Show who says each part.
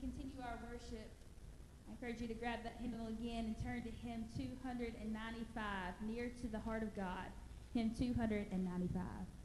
Speaker 1: continue our worship, I encourage you to grab that hymnal again and turn to hymn 295, Near to the Heart of God, hymn 295.